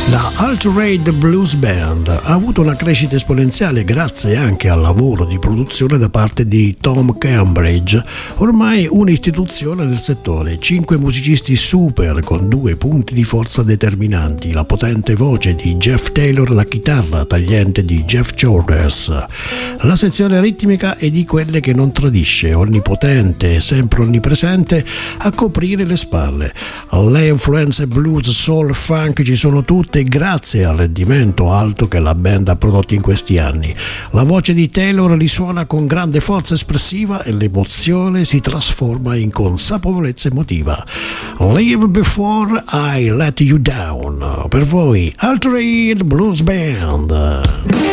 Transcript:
La Altered Blues Band ha avuto una crescita esponenziale grazie anche al lavoro di produzione da parte di Tom Cambridge, ormai un'istituzione nel settore. 5 musicisti super con 2 punti di forza determinanti: la potente voce di Jeff Taylor, la chitarra tagliente di Jeff Childers. La sezione ritmica è di quelle che non tradisce, onnipotente e sempre onnipresente a coprire le spalle. Le influenze blues, soul, funk ci sono tutte grazie al rendimento alto che la band ha prodotto in questi anni. La voce di Taylor risuona con grande forza espressiva e l'emozione si trasforma in consapevolezza emotiva. Live Before I Let You Down. Per voi, Altered Blues Band.